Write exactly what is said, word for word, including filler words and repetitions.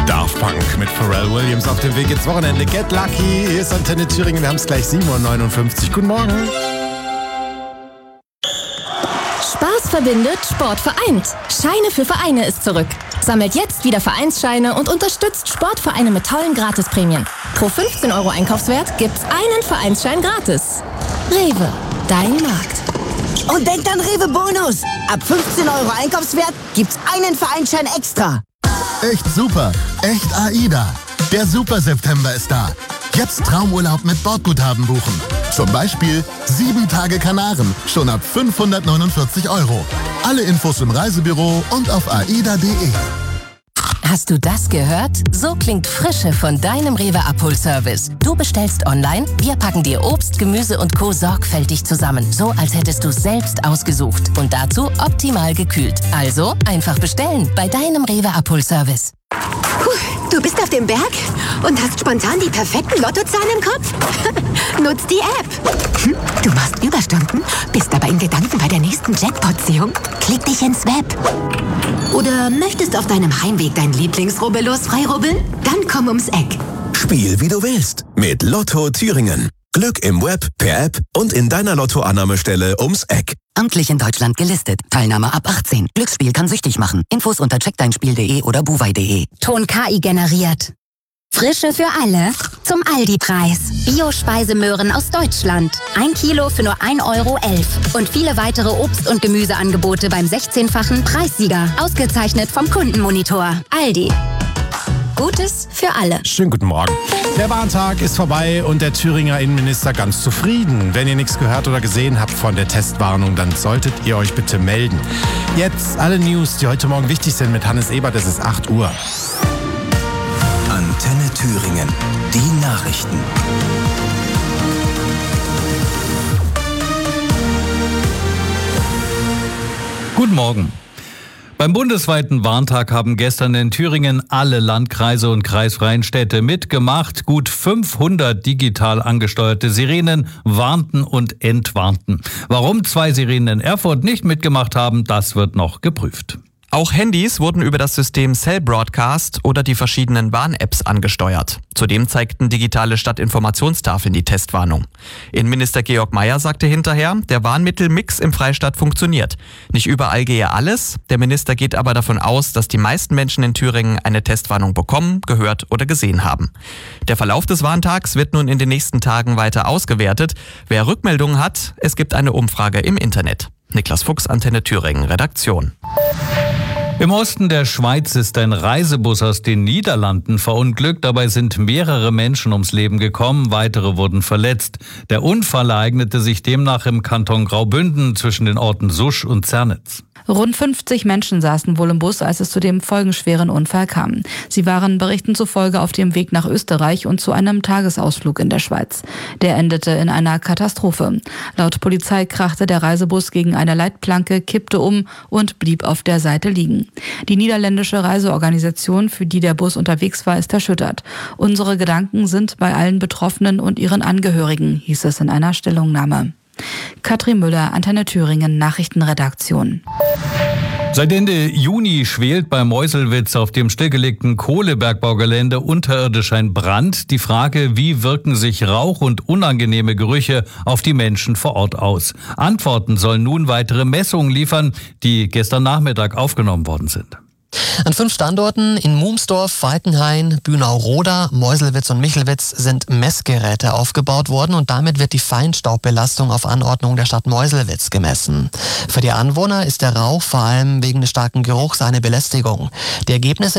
Daft Punk mit Pharrell Williams auf dem Weg ins Wochenende. Get Lucky, hier ist Antenne Thüringen, wir haben es gleich sieben Uhr neunundfünfzig. Guten Morgen. Spaß verbindet, Sport vereint. Scheine für Vereine ist zurück. Sammelt jetzt wieder Vereinsscheine und unterstützt Sportvereine mit tollen Gratisprämien. Pro fünfzehn Euro Einkaufswert gibt's einen Vereinsschein gratis. Rewe, dein Markt. Und denkt an Rewe Bonus. Ab fünfzehn Euro Einkaufswert gibt's einen Vereinsschein extra. Echt super. Echt AIDA. Der Super September ist da. Jetzt Traumurlaub mit Bordguthaben buchen. Zum Beispiel sieben Tage Kanaren, schon ab fünfhundertneunundvierzig Euro. Alle Infos im Reisebüro und auf aida punkt de. Hast du das gehört? So klingt Frische von deinem Rewe Abholservice. Du bestellst online, wir packen dir Obst, Gemüse und Co. sorgfältig zusammen. So, als hättest du es selbst ausgesucht. Und dazu optimal gekühlt. Also einfach bestellen bei deinem Rewe Abholservice. Puh, du bist auf dem Berg und hast spontan die perfekten Lottozahlen im Kopf? Nutz die App. Hm, du machst Überstunden, bist aber in Gedanken bei der nächsten Jackpot-Ziehung. Klick dich ins Web. Oder möchtest auf deinem Heimweg dein Lieblingsrubbellos freirubbeln? Dann komm ums Eck. Spiel wie du willst mit Lotto Thüringen. Glück im Web, per App und in deiner Lottoannahmestelle ums Eck. Amtlich in Deutschland gelistet. Teilnahme ab achtzehn. Glücksspiel kann süchtig machen. Infos unter check dein spiel punkt de oder buwei punkt de. Ton K I generiert. Frische für alle zum Aldi-Preis. Bio-Speisemöhren aus Deutschland. Ein Kilo für nur ein Euro elf. Und viele weitere Obst- und Gemüseangebote beim sechzehnfachen Preissieger. Ausgezeichnet vom Kundenmonitor. Aldi. Gutes für alle. Schönen guten Morgen. Der Warntag ist vorbei und der Thüringer Innenminister ganz zufrieden. Wenn ihr nichts gehört oder gesehen habt von der Testwarnung, dann solltet ihr euch bitte melden. Jetzt alle News, die heute Morgen wichtig sind mit Hannes Ebert. Es ist acht Uhr. Antenne Thüringen. Die Nachrichten. Guten Morgen. Beim bundesweiten Warntag haben gestern in Thüringen alle Landkreise und kreisfreien Städte mitgemacht. Gut fünfhundert digital angesteuerte Sirenen warnten und entwarnten. Warum zwei Sirenen in Erfurt nicht mitgemacht haben, das wird noch geprüft. Auch Handys wurden über das System Cell Broadcast oder die verschiedenen Warn-Apps angesteuert. Zudem zeigten digitale Stadtinformationstafeln die Testwarnung. Innenminister Georg Mayer sagte hinterher, der Warnmittelmix im Freistaat funktioniert. Nicht überall gehe alles. Der Minister geht aber davon aus, dass die meisten Menschen in Thüringen eine Testwarnung bekommen, gehört oder gesehen haben. Der Verlauf des Warntags wird nun in den nächsten Tagen weiter ausgewertet. Wer Rückmeldungen hat, es gibt eine Umfrage im Internet. Niklas Fuchs, Antenne Thüringen, Redaktion. Im Osten der Schweiz ist ein Reisebus aus den Niederlanden verunglückt. Dabei sind mehrere Menschen ums Leben gekommen, weitere wurden verletzt. Der Unfall ereignete sich demnach im Kanton Graubünden zwischen den Orten Susch und Zernitz. Rund fünfzig Menschen saßen wohl im Bus, als es zu dem folgenschweren Unfall kam. Sie waren Berichten zufolge auf dem Weg nach Österreich und zu einem Tagesausflug in der Schweiz. Der endete in einer Katastrophe. Laut Polizei krachte der Reisebus gegen eine Leitplanke, kippte um und blieb auf der Seite liegen. Die niederländische Reiseorganisation, für die der Bus unterwegs war, ist erschüttert. Unsere Gedanken sind bei allen Betroffenen und ihren Angehörigen, hieß es in einer Stellungnahme. Katrin Müller, Antenne Thüringen, Nachrichtenredaktion. Seit Ende Juni schwelt bei Meuselwitz auf dem stillgelegten Kohlebergbaugelände unterirdisch ein Brand. Die Frage, wie wirken sich Rauch und unangenehme Gerüche auf die Menschen vor Ort aus? Antworten sollen nun weitere Messungen liefern, die gestern Nachmittag aufgenommen worden sind. An fünf Standorten in Mumsdorf, Falkenhain, Bünau-Roda, Meuselwitz und Michelwitz sind Messgeräte aufgebaut worden und damit wird die Feinstaubbelastung auf Anordnung der Stadt Meuselwitz gemessen. Für die Anwohner ist der Rauch vor allem wegen des starken Geruchs eine Belästigung. Die Ergebnisse